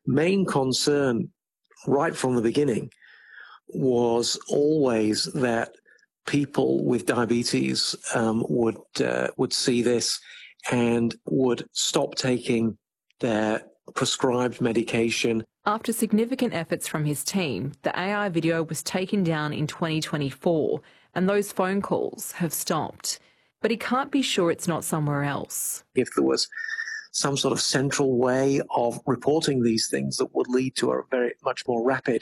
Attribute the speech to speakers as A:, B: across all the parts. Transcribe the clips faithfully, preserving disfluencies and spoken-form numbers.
A: main concern right from the beginning was always that people with diabetes um, would uh, would see this and would stop taking their prescribed medication.
B: After significant efforts from his team, the A I video was taken down in twenty twenty-four and those phone calls have stopped. But he can't be sure it's not somewhere else.
A: If there was some sort of central way of reporting these things that would lead to a very much more rapid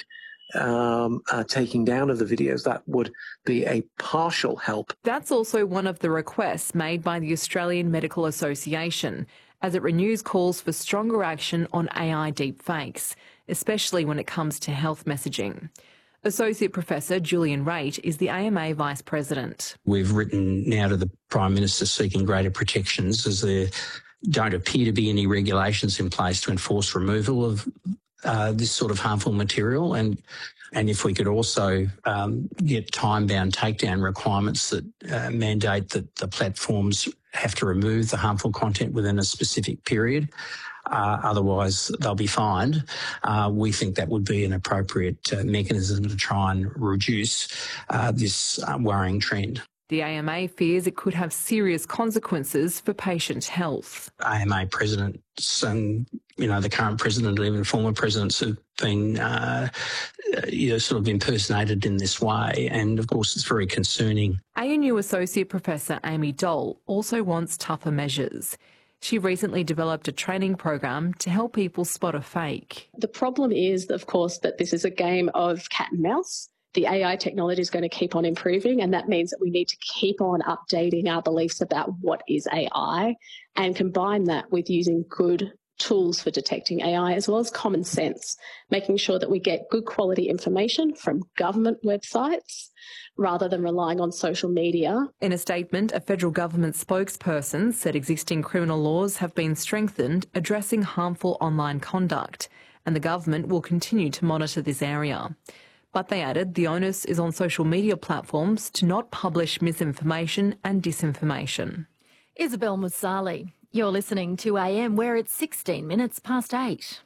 A: um, uh, taking down of the videos, that would be a partial help.
B: That's also one of the requests made by the Australian Medical Association, as it renews calls for stronger action on A I deepfakes, especially when it comes to health messaging. Associate Professor Julian Raitt is the A M A Vice President.
C: We've written now to the Prime Minister seeking greater protections, as there don't appear to be any regulations in place to enforce removal of uh, this sort of harmful material. And and if we could also um, get time-bound takedown requirements that uh, mandate that the platforms have to remove the harmful content within a specific period, uh, otherwise they'll be fined. Uh, we think that would be an appropriate uh, mechanism to try and reduce uh, this uh, worrying trend.
B: The A M A fears it could have serious consequences for patient health.
C: A M A presidents and, you know, the current president and even former presidents have been, uh, you know, sort of impersonated in this way. And, of course, it's very concerning.
B: A N U Associate Professor Amy Dole also wants tougher measures. She recently developed a training program to help people spot a fake.
D: The problem is, of course, that this is a game of cat and mouse. The A I technology is going to keep on improving, and that means that we need to keep on updating our beliefs about what is A I and combine that with using good tools for detecting A I as well as common sense, making sure that we get good quality information from government websites rather than relying on social media.
B: In a statement, a federal government spokesperson said existing criminal laws have been strengthened addressing harmful online conduct, and the government will continue to monitor this area. But they added the onus is on social media platforms to not publish misinformation and disinformation.
E: Isabel Musali, you're listening to A M, where it's sixteen minutes past eight.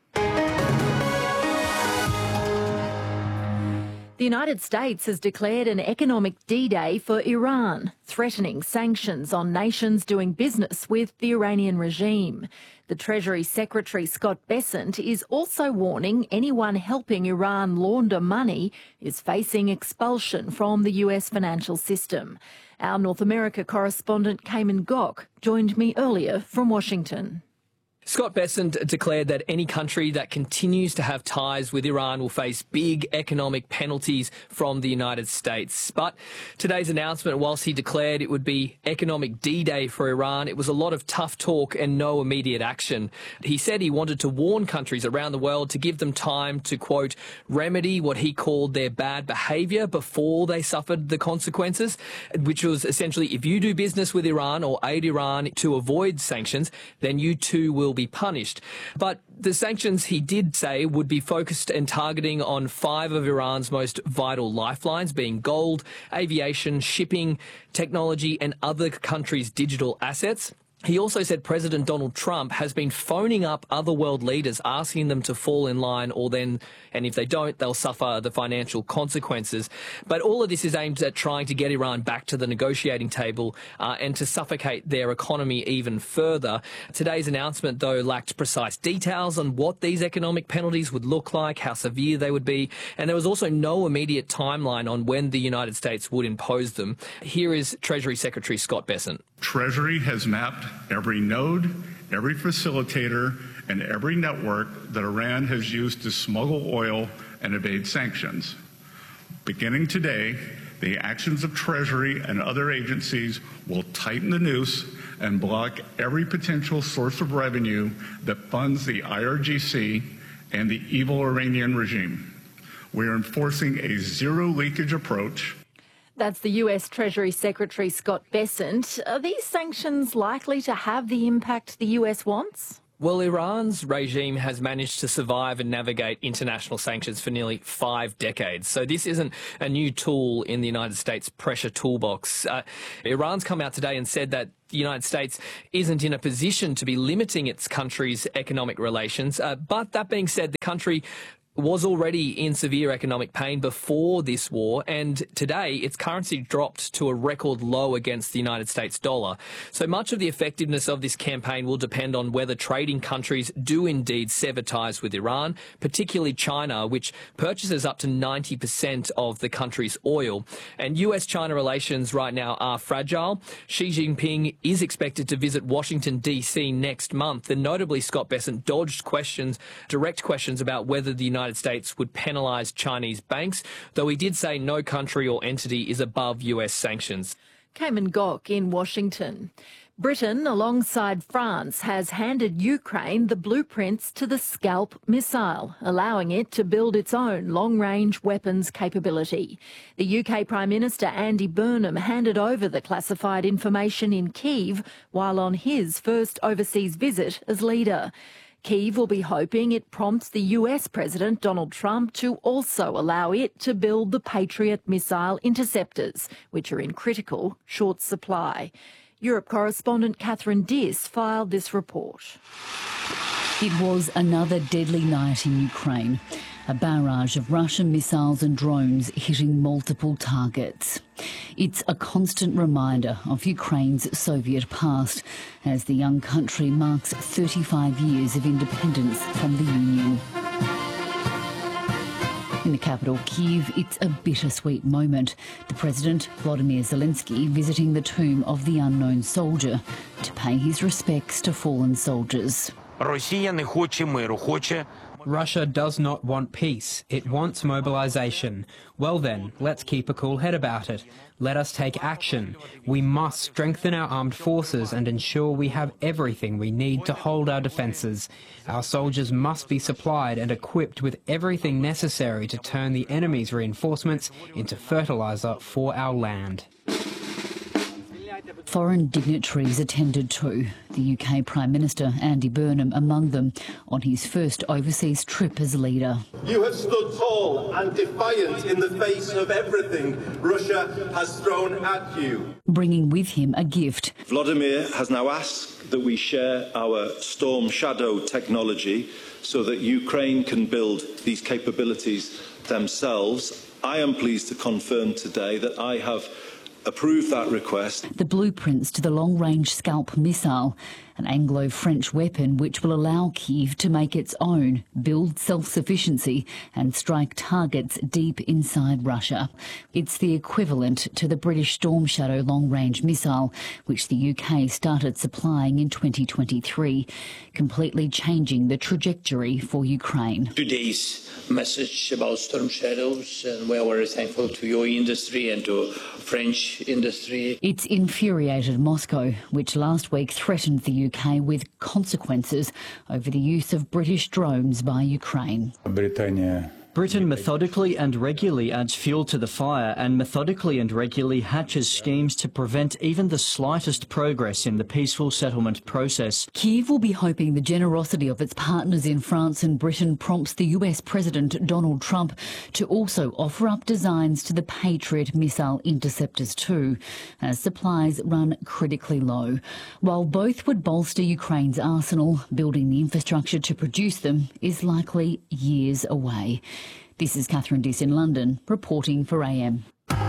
E: The United States has declared an economic D-Day for Iran, threatening sanctions on nations doing business with the Iranian regime. The Treasury Secretary, Scott Bessent, is also warning anyone helping Iran launder money is facing expulsion from the U S financial system. Our North America correspondent, Cayman Gok, joined me earlier from Washington.
F: Scott Bessent declared that any country that continues to have ties with Iran will face big economic penalties from the United States. But today's announcement, whilst he declared it would be economic D-Day for Iran, it was a lot of tough talk and no immediate action. He said he wanted to warn countries around the world to give them time to, quote, remedy what he called their bad behaviour before they suffered the consequences, which was essentially if you do business with Iran or aid Iran to avoid sanctions, then you too will be punished. But the sanctions, he did say, would be focused and targeting on five of Iran's most vital lifelines, being gold, aviation, shipping, technology, and other countries' digital assets. He also said President Donald Trump has been phoning up other world leaders, asking them to fall in line, or then, and if they don't, they'll suffer the financial consequences. But all of this is aimed at trying to get Iran back to the negotiating table uh, and to suffocate their economy even further. Today's announcement, though, lacked precise details on what these economic penalties would look like, how severe they would be, and there was also no immediate timeline on when the United States would impose them. Here is Treasury Secretary Scott Bessent.
G: Treasury has mapped every node, every facilitator, and every network that Iran has used to smuggle oil and evade sanctions. Beginning today, the actions of Treasury and other agencies will tighten the noose and block every potential source of revenue that funds the I R G C and the evil Iranian regime. We are enforcing a zero leakage approach.
E: That's the U S Treasury Secretary Scott Bessent. Are these sanctions likely to have the impact the U S wants?
F: Well, Iran's regime has managed to survive and navigate international sanctions for nearly five decades. So this isn't a new tool in the United States pressure toolbox. Uh, Iran's come out today and said that the United States isn't in a position to be limiting its country's economic relations. Uh, but that being said, the country was already in severe economic pain before this war, and today its currency dropped to a record low against the United States dollar. So much of the effectiveness of this campaign will depend on whether trading countries do indeed sever ties with Iran, particularly China, which purchases up to ninety percent of the country's oil. And U S China relations right now are fragile. Xi Jinping is expected to visit Washington, D C next month, and notably Scott Bessent dodged questions, direct questions about whether the United States would penalise Chinese banks, though he did say no country or entity is above U S sanctions.
E: Cayman Gok in Washington. Britain, alongside France, has handed Ukraine the blueprints to the Scalp missile, allowing it to build its own long-range weapons capability. The U K Prime Minister Andy Burnham handed over the classified information in Kyiv while on his first overseas visit as leader. Kyiv will be hoping it prompts the U S President Donald Trump to also allow it to build the Patriot missile interceptors, which are in critical short supply. Europe correspondent Catherine Diss filed this report.
H: It was another deadly night in Ukraine. A barrage of Russian missiles and drones hitting multiple targets. It's a constant reminder of Ukraine's Soviet past as the young country marks thirty-five years of independence from the Union. In the capital, Kyiv, it's a bittersweet moment. The President, Volodymyr Zelensky, visiting the tomb of the unknown soldier to pay his respects to fallen soldiers.
I: Russia does not want peace. It wants mobilization. Well then, let's keep a cool head about it. Let us take action. We must strengthen our armed forces and ensure we have everything we need to hold our defences. Our soldiers must be supplied and equipped with everything necessary to turn the enemy's reinforcements into fertiliser for our land.
H: Foreign dignitaries attended too, the U K Prime Minister Andy Burnham among them, on his first overseas trip as leader.
J: You have stood tall and defiant in the face of everything Russia has thrown at you.
H: Bringing with him a gift.
J: Vladimir has now asked that we share our Storm Shadow technology so that Ukraine can build these capabilities themselves. I am pleased to confirm today that I have approved that request.
H: The blueprints to the long-range Scalp missile, an Anglo-French weapon which will allow Kyiv to make its own, build self-sufficiency and strike targets deep inside Russia. It's the equivalent to the British Storm Shadow long-range missile, which the U K started supplying in twenty twenty-three, completely changing the trajectory for Ukraine.
K: Today's message about Storm Shadows, and we're very thankful to your industry and to French industry.
H: It's infuriated Moscow, which last week threatened the U K with consequences over the use of British drones by Ukraine.
L: Britannia. Britain methodically and regularly adds fuel to the fire and methodically and regularly hatches schemes to prevent even the slightest progress in the peaceful settlement process.
H: Kyiv will be hoping the generosity of its partners in France and Britain prompts the U S President Donald Trump to also offer up designs to the Patriot missile interceptors too, as supplies run critically low. While both would bolster Ukraine's arsenal, building the infrastructure to produce them is likely years away. This is Catherine Diss in London, reporting for A M.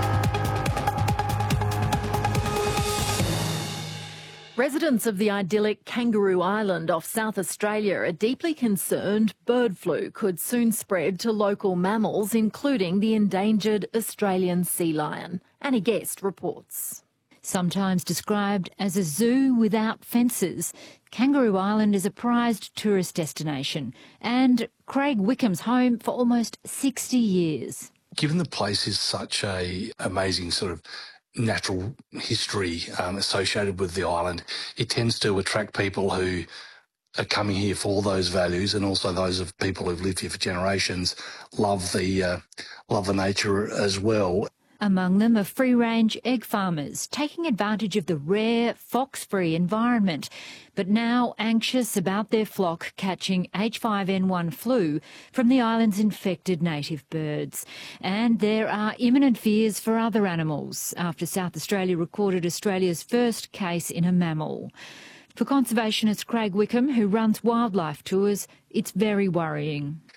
E: Residents of the idyllic Kangaroo Island off South Australia are deeply concerned bird flu could soon spread to local mammals, including the endangered Australian sea lion. Annie Guest reports.
M: Sometimes described as a zoo without fences, Kangaroo Island is a prized tourist destination and Craig Wickham's home for almost sixty years.
N: Given the place is such a amazing sort of natural history um, associated with the island, it tends to attract people who are coming here for all those values, and also those of people who've lived here for generations love the uh, love the nature as well.
M: Among them are free-range egg farmers, taking advantage of the rare, fox-free environment, but now anxious about their flock catching H five N one flu from the island's infected native birds. And there are imminent fears for other animals after South Australia recorded Australia's first case in a mammal. For conservationist Craig Wickham, who runs wildlife tours, it's very worrying.